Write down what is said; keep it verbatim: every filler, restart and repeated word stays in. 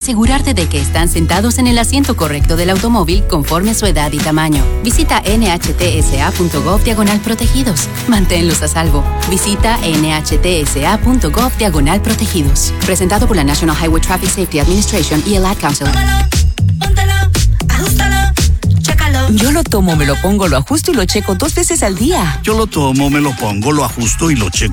asegurarte de que están sentados en el asiento correcto del automóvil conforme su edad y tamaño. Visita nhtsa.gov diagonal protegidos. Manténlos a salvo. Visita nhtsa.gov diagonal protegidos. Presentado por la National Highway Traffic Safety Administration y el Ad Council. Póntalo, ajustalo, chécalo. Yo lo tomo, me lo pongo, lo ajusto y lo checo dos veces al día. Yo lo tomo, me lo pongo, lo ajusto y lo checo